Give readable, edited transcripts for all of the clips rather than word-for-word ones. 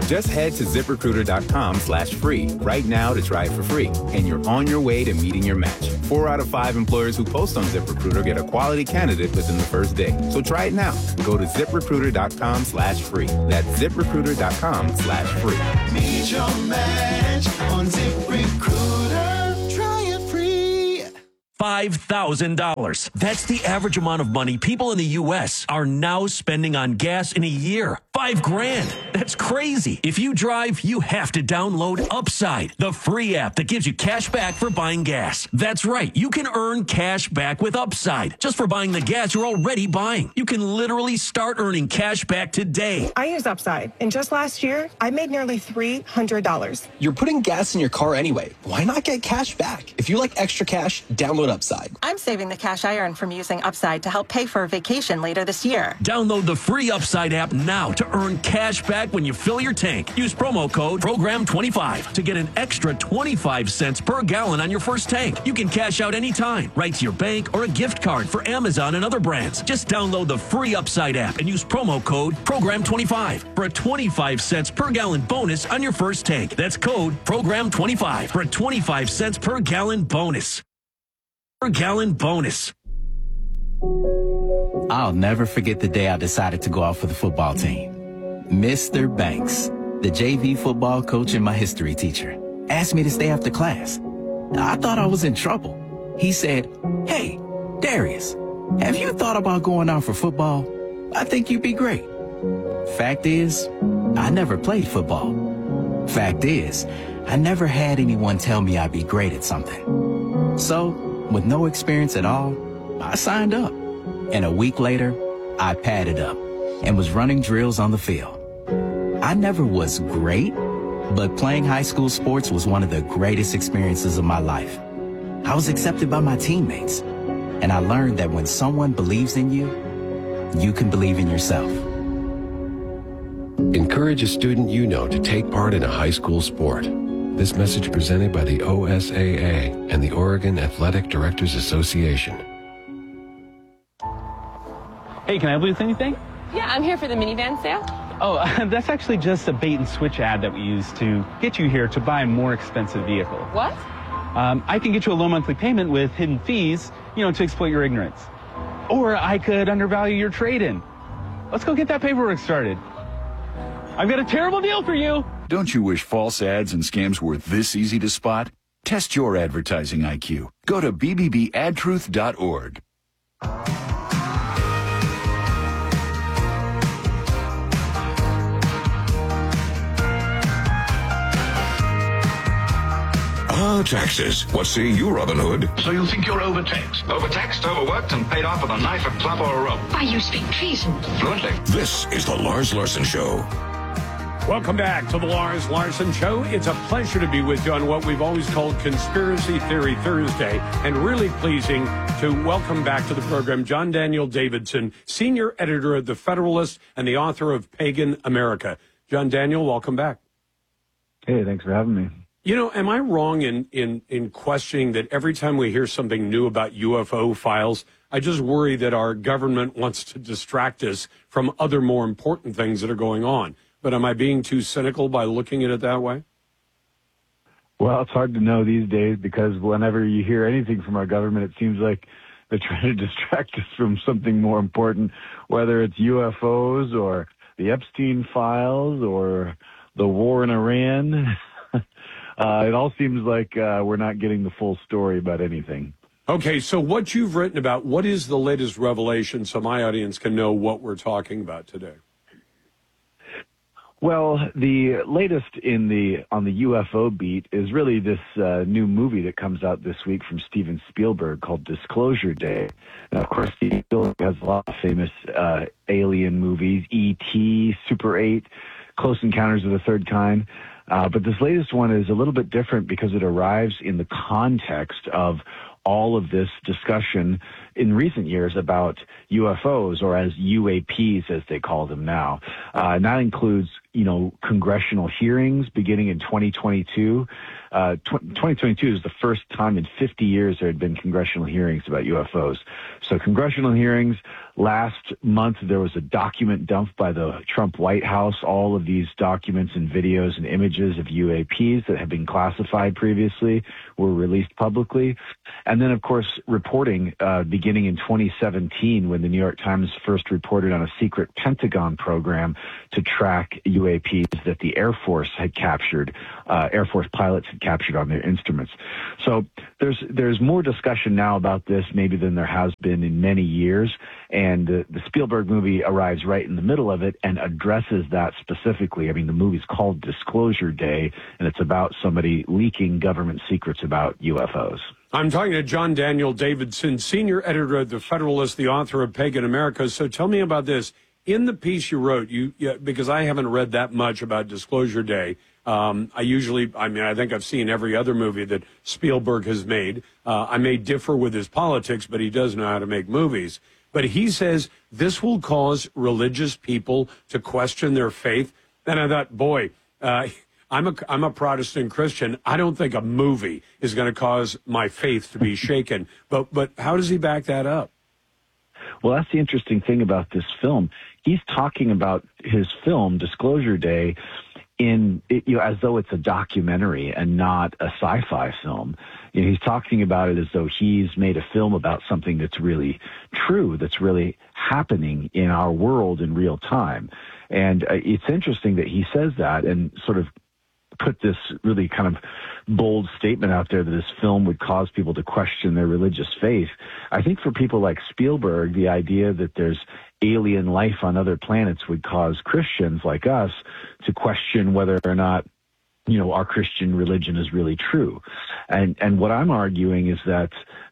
Just head to ZipRecruiter.com/free right now to try it for free, and you're on your way to meeting your match. 4 out of 5 employers who post on ZipRecruiter get a quality candidate within the first day. So try it now. Go to ZipRecruiter.com/free. That's ZipRecruiter.com/free. Meet your match on ZipRecruiter. Try it free. $5,000. That's the average amount of money people in the U.S. are now spending on gas in a year. $5,000. That's crazy. If you drive, you have to download Upside, the free app that gives you cash back for buying gas. That's right. You can earn cash back with Upside just for buying the gas you're already buying. You can literally start earning cash back today. I use Upside, and just last year, I made nearly $300. You're putting gas in your car anyway. Why not get cash back? If you like extra cash, download Upside. I'm saving the cash I earn from using Upside to help pay for a vacation later this year. Download the free Upside app now to earn cash back when you fill your tank. Use promo code PROGRAM25 to get an extra 25 cents per gallon on your first tank. You can cash out anytime, right to your bank or a gift card for Amazon and other brands. Just download the free Upside app and use promo code PROGRAM25 for a 25 cents per gallon bonus on your first tank. That's code PROGRAM25 for a 25 cents per gallon bonus. Per gallon bonus. I'll never forget the day I decided to go out for the football team. Mr. Banks, the JV football coach and my history teacher, asked me to stay after class. I thought I was in trouble. He said, "Hey, Darius, have you thought about going out for football? I think you'd be great." Fact is, I never played football. Fact is, I never had anyone tell me I'd be great at something. So, with no experience at all, I signed up. And a week later, I padded up and was running drills on the field. I never was great, but playing high school sports was one of the greatest experiences of my life. I was accepted by my teammates, and I learned that when someone believes in you, you can believe in yourself. Encourage a student you know to take part in a high school sport. This message presented by the OSAA and the Oregon Athletic Directors Association. Hey, can I help you with anything? Yeah, I'm here for the minivan sale. Oh, that's actually just a bait and switch ad that we use to get you here to buy a more expensive vehicle. What? I can get you a low monthly payment with hidden fees, to exploit your ignorance. Or I could undervalue your trade-in. Let's go get that paperwork started. I've got a terrible deal for you. Don't you wish false ads and scams were this easy to spot? Test your advertising IQ. Go to bbbadtruth.org. Taxes. What say you, Robin Hood? So you think you're overtaxed? Overtaxed, overworked, and paid off with a knife, a club, or a rope? Why, you speak treason. Fluently. This is the Lars Larson Show. Welcome back to the Lars Larson Show. It's a pleasure to be with you on what we've always called Conspiracy Theory Thursday, and really pleasing to welcome back to the program John Daniel Davidson, senior editor of The Federalist and the author of Pagan America. John Daniel, welcome back. Hey, thanks for having me. Am I wrong in questioning that every time we hear something new about UFO files, I just worry that our government wants to distract us from other more important things that are going on? But am I being too cynical by looking at it that way? Well, it's hard to know these days because whenever you hear anything from our government, it seems like they're trying to distract us from something more important, whether it's UFOs or the Epstein files or the war in Iran. It all seems like we're not getting the full story about anything. Okay, so what you've written about, what is the latest revelation so my audience can know what we're talking about today? Well, the latest on the UFO beat is really this new movie that comes out this week from Steven Spielberg called Disclosure Day. Now, of course, Steven Spielberg has a lot of famous alien movies, E.T., Super 8, Close Encounters of the Third Kind. But this latest one is a little bit different because it arrives in the context of all of this discussion in recent years about UFOs, or as UAPs as they call them now. And that includes, congressional hearings beginning in 2022. 2022 is the first time in 50 years there had been congressional hearings about UFOs. So congressional hearings. Last month, there was a document dumped by the Trump White House. All of these documents and videos and images of UAPs that had been classified previously were released publicly. And then, of course, reporting beginning in 2017, when the New York Times first reported on a secret Pentagon program to track UAPs that the Air Force had captured, Air Force pilots had captured on their instruments. So there's more discussion now about this maybe than there has been in many years. And the Spielberg movie arrives right in the middle of it and addresses that specifically. I mean, the movie's called Disclosure Day, and it's about somebody leaking government secrets about UFOs. I'm talking to John Daniel Davidson, senior editor of The Federalist, the author of Pagan America. So tell me about this. In the piece you wrote, because I haven't read that much about Disclosure Day, I think I've seen every other movie that Spielberg has made. I may differ with his politics, but he does know how to make movies. But he says this will cause religious people to question their faith. And I thought, boy, I'm a Protestant Christian. I don't think a movie is going to cause my faith to be shaken. But how does he back that up? Well, that's the interesting thing about this film. He's talking about his film, Disclosure Day, as though it's a documentary and not a sci-fi film. He's talking about it as though he's made a film about something that's really true, that's really happening in our world in real time. And it's interesting that he says that and sort of put this really kind of bold statement out there that this film would cause people to question their religious faith. I think for people like Spielberg, the idea that there's alien life on other planets would cause Christians like us to question whether or not, our Christian religion is really true. And what I'm arguing is that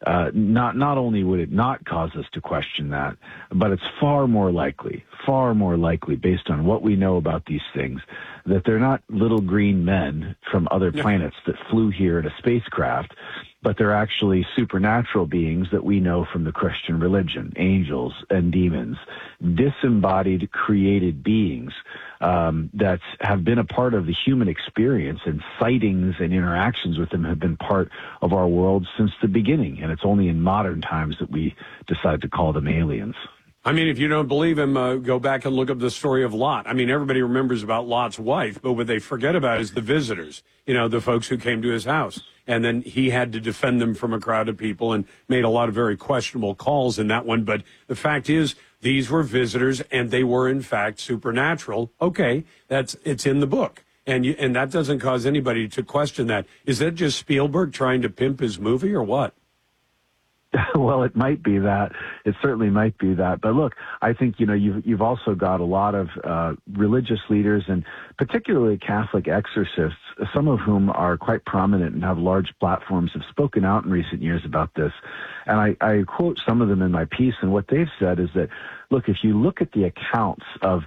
not only would it not cause us to question that, but it's far more likely based on what we know about these things, that they're not little green men from other planets that flew here in a spacecraft, but they're actually supernatural beings that we know from the Christian religion, angels and demons, disembodied created beings that have been a part of the human experience, and sightings and interactions with them have been part of our world since the beginning. And it's only in modern times that we decide to call them aliens. I mean, if you don't believe him, go back and look up the story of Lot. I mean, everybody remembers about Lot's wife, but what they forget about is the visitors, the folks who came to his house. And then he had to defend them from a crowd of people and made a lot of very questionable calls in that one. But the fact is, these were visitors, and they were, in fact, supernatural. Okay, it's in the book. And that doesn't cause anybody to question that. Is that just Spielberg trying to pimp his movie or what? Well, it might be that. It certainly might be that. But look, I think, you've also got a lot of religious leaders, and particularly Catholic exorcists, some of whom are quite prominent and have large platforms, have spoken out in recent years about this. And I quote some of them in my piece, and what they've said is that, look, if you look at the accounts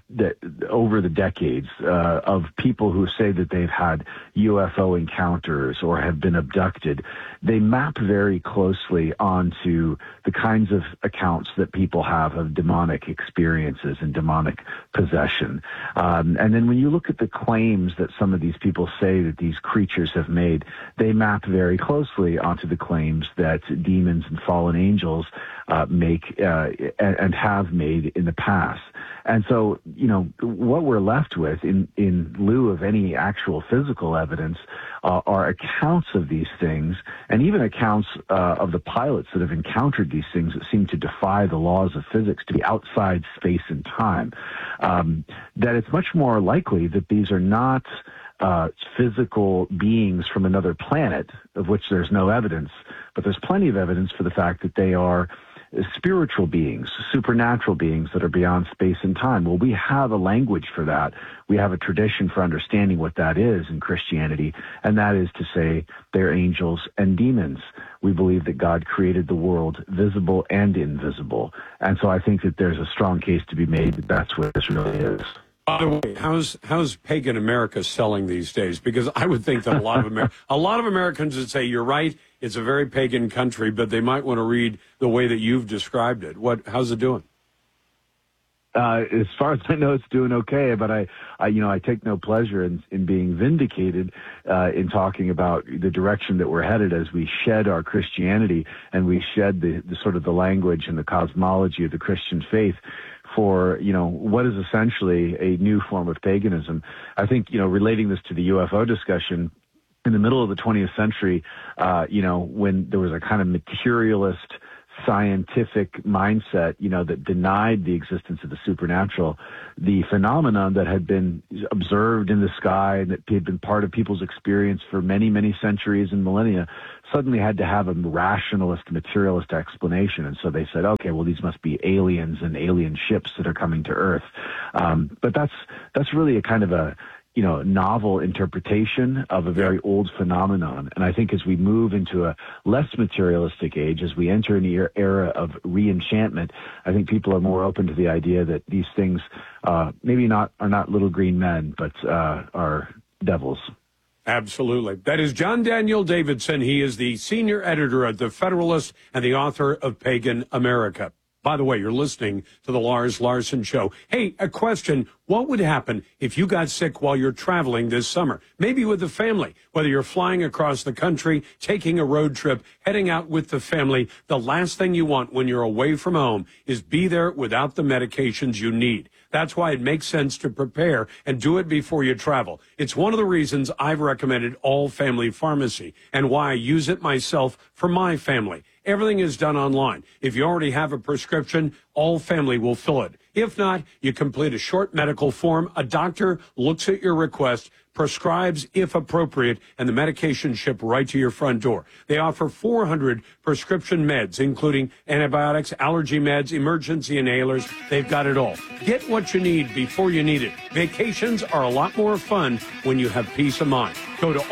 over the decades of people who say that they've had UFO encounters or have been abducted, they map very closely onto the kinds of accounts that people have of demonic experiences and demonic possession. And then when you look at the claims that some of these people say that these creatures have made, they map very closely onto the claims that demons and fallen angels make and have made in the past. And so, what we're left with in lieu of any actual physical evidence are accounts of these things, and even accounts of the pilots that have encountered these things that seem to defy the laws of physics, to be outside space and time. That it's much more likely that these are not physical beings from another planet, of which there's no evidence, but there's plenty of evidence for the fact that they are spiritual beings, supernatural beings that are beyond space and time. Well, we have a language for that. We have a tradition for understanding what that is in Christianity, and that is to say they're angels and demons. We believe that God created the world, visible and invisible. And so I think that there's a strong case to be made that that's what this really is. By the way, how's pagan America selling these days? Because I would think that a lot of Americans would say, you're right, it's a very pagan country, but they might want to read the way that you've described it. How's it doing? As far as I know, it's doing okay, but I take no pleasure in being vindicated in talking about the direction that we're headed as we shed our Christianity and we shed the sort of the language and the cosmology of the Christian faith for, what is essentially a new form of paganism. I think, relating this to the UFO discussion, in the middle of the 20th century, when there was a kind of materialist scientific mindset, that denied the existence of the supernatural, the phenomenon that had been observed in the sky and that had been part of people's experience for many, many centuries and millennia suddenly had to have a rationalist, materialist explanation. And so they said, okay, well, these must be aliens and alien ships that are coming to Earth. But that's really a kind of a novel interpretation of a very old phenomenon. And I think as we move into a less materialistic age, as we enter an era of re-enchantment, I think people are more open to the idea that these things are not little green men, but are devils. Absolutely. That is John Daniel Davidson. He is the senior editor at The Federalist and the author of Pagan America. By the way, you're listening to the Lars Larson Show. Hey, a question. What would happen if you got sick while you're traveling this summer? Maybe with the family, whether you're flying across the country, taking a road trip, heading out with the family. The last thing you want when you're away from home is be there without the medications you need. That's why it makes sense to prepare and do it before you travel. It's one of the reasons I've recommended All Family Pharmacy and why I use it myself for my family. Everything is done online. If you already have a prescription, All Family will fill it. If not, you complete a short medical form. A doctor looks at your request, prescribes if appropriate, and the medication shipped right to your front door. They offer 400 prescription meds, including antibiotics, allergy meds, emergency inhalers. They've got it all. Get what you need before you need it. Vacations are a lot more fun when you have peace of mind. Go to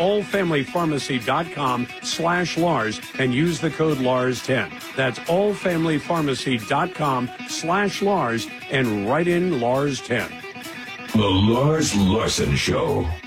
allfamilypharmacy.com/Lars and use the code LARS10. That's allfamilypharmacy.com/Lars and write in LARS10. The Lars Larson Show.